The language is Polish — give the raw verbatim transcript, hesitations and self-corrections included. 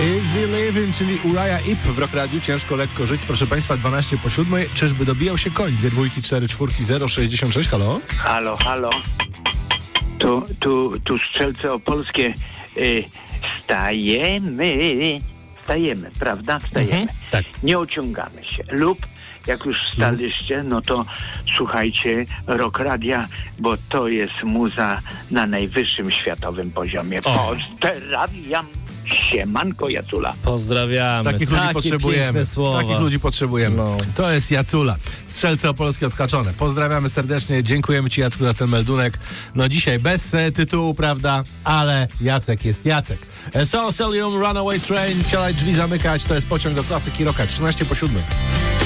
Easy Living, czyli Uriah Heep w Rock Radiu. Ciężko, lekko żyć. Proszę Państwa, dwanaście po siódmej. Czyżby dobijał się koń? Dwie dwójki, cztery czwórki, zero sześćdziesiąt sześć. Halo? Halo, halo. Tu, tu, tu strzelce opolskie. Y, stajemy. Wstajemy, prawda? Wstajemy. Mhm, tak. Nie ociągamy się. Lub jak już wstaliście, no to słuchajcie Rock Radia, bo to jest muza na najwyższym światowym poziomie. Pozdrawiam. Siemanko, Jacula. Pozdrawiamy. Takich ludzi Takie potrzebujemy. piękne słowa. Takich ludzi potrzebujemy. No. To jest Jacula. Strzelce opolskie odhaczone. Pozdrawiamy serdecznie. Dziękujemy Ci, Jacku, za ten meldunek. No dzisiaj bez e, tytułu, prawda? Ale Jacek jest Jacek. Soul Asylum, Runaway Train. Wczoraj drzwi zamykać. To jest pociąg do klasyki rocka. trzynaście po siódmej.